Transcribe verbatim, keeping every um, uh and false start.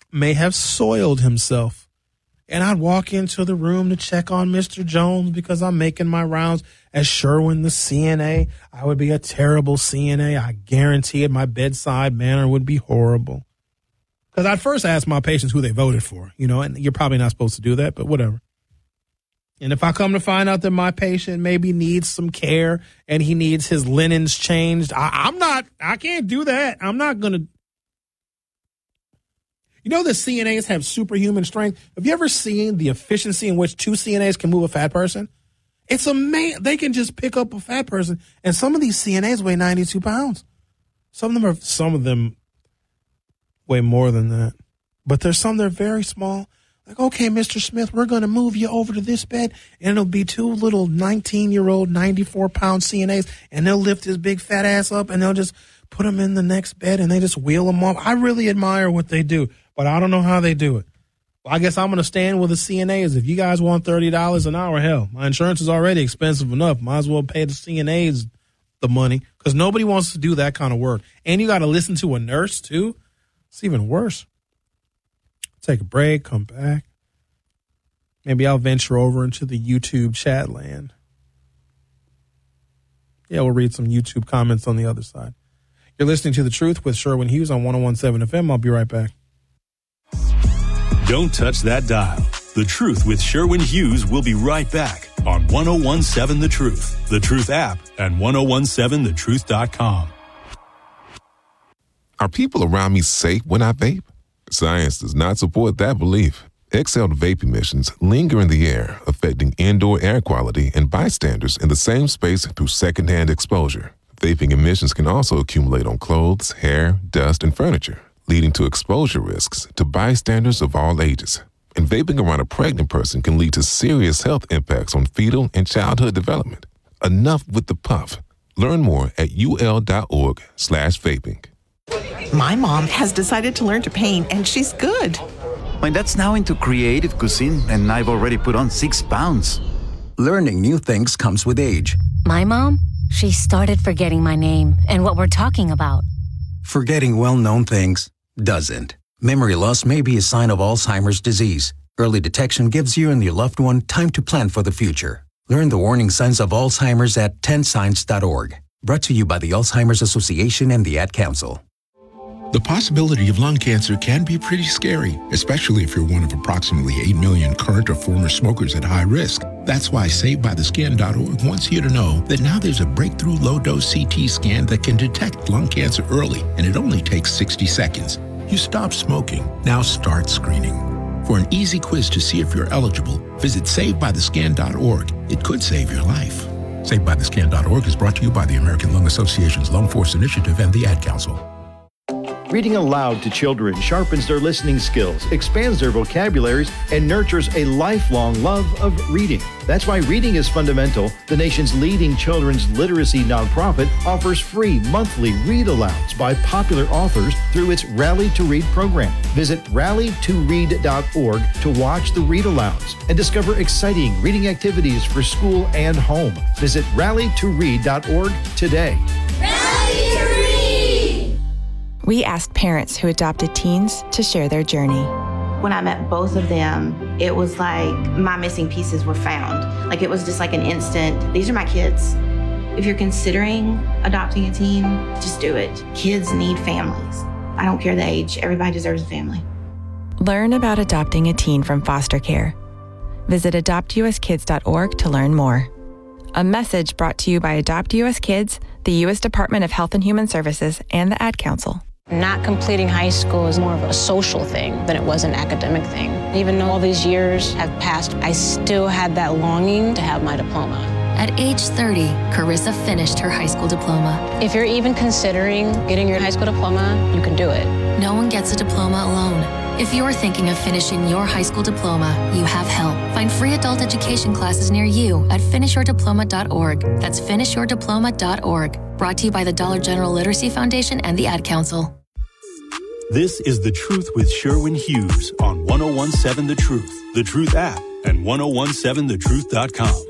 may have soiled himself. And I'd walk into the room to check on Mister Jones because I'm making my rounds as Sherwin, the C N A. I would be a terrible C N A. I guarantee it. My bedside manner would be horrible. Because I'd first ask my patients who they voted for, you know, and you're probably not supposed to do that, but whatever. And if I come to find out that my patient maybe needs some care and he needs his linens changed, I, I'm not, I can't do that. I'm not going to. You know, the C N As have superhuman strength. Have you ever seen the efficiency in which two C N As can move a fat person? It's amazing. They can just pick up a fat person. And some of these C N As weigh ninety-two pounds. Some of them are, some of them weigh more than that. But there's some that are very small. Like, okay, Mister Smith, we're going to move you over to this bed. And it'll be two little nineteen-year-old, ninety-four pound C N As. And they'll lift his big fat ass up and they'll just put him in the next bed and they just wheel him off. I really admire what they do, but I don't know how they do it. Well, I guess I'm going to stand with the C N As. If you guys want thirty dollars an hour, hell, my insurance is already expensive enough. Might as well pay the C N As the money because nobody wants to do that kind of work. And you got to listen to a nurse, too. It's even worse. Take a break, come back. Maybe I'll venture over into the YouTube chat land. Yeah, we'll read some YouTube comments on the other side. You're listening to The Truth with Sherwin Hughes on one oh one point seven F M. I'll be right back. Don't touch that dial. The Truth with Sherwin Hughes will be right back on one oh one point seven The Truth, The Truth app, and ten seventeen the truth dot com. Are people around me safe when I vape? Science does not support that belief. Exhaled vape emissions linger in the air, affecting indoor air quality and bystanders in the same space through secondhand exposure. Vaping emissions can also accumulate on clothes, hair, dust, and furniture, leading to exposure risks to bystanders of all ages. And vaping around a pregnant person can lead to serious health impacts on fetal and childhood development. Enough with the puff. Learn more at ul.org slash vaping. My mom has decided to learn to paint, and she's good. My dad's now into creative cuisine, and I've already put on six pounds. Learning new things comes with age. My mom, she started forgetting my name and what we're talking about. Forgetting well-known things doesn't. Memory loss may be a sign of Alzheimer's disease. Early detection gives you and your loved one time to plan for the future. Learn the warning signs of Alzheimer's at ten signs dot org. Brought to you by the Alzheimer's Association and the Ad Council. The possibility of lung cancer can be pretty scary, especially if you're one of approximately eight million current or former smokers at high risk. That's why Saved By The Skin dot org wants you to know that now there's a breakthrough low-dose C T scan that can detect lung cancer early, and it only takes sixty seconds. You stop smoking, now start screening. For an easy quiz to see if you're eligible, visit Saved By The Skin dot org. It could save your life. Saved By The Skin dot org is brought to you by the American Lung Association's Lung Force Initiative and the Ad Council. Reading aloud to children sharpens their listening skills, expands their vocabularies, and nurtures a lifelong love of reading. That's why Reading is Fundamental, the nation's leading children's literacy nonprofit, offers free monthly read-alouds by popular authors through its Rally to Read program. Visit rally to read dot org to watch the read-alouds and discover exciting reading activities for school and home. Visit rally to read dot org today. Rally to Read! We asked parents who adopted teens to share their journey. When I met both of them, it was like my missing pieces were found. Like it was just like an instant, these are my kids. If you're considering adopting a teen, just do it. Kids need families. I don't care the age, everybody deserves a family. Learn about adopting a teen from foster care. Visit adopt u s kids dot org to learn more. A message brought to you by Adopt U S Kids, the U S Department of Health and Human Services, and the Ad Council. Not completing high school is more of a social thing than it was an academic thing. Even though all these years have passed, I still had that longing to have my diploma. At age thirty, Carissa finished her high school diploma. If you're even considering getting your high school diploma, you can do it. No one gets a diploma alone. If you're thinking of finishing your high school diploma, you have help. Find free adult education classes near you at finish your diploma dot org. That's finish your diploma dot org. Brought to you by the Dollar General Literacy Foundation and the Ad Council. This is The Truth with Sherwin Hughes on ten seventeen The Truth, The Truth app, and ten seventeen the truth dot com.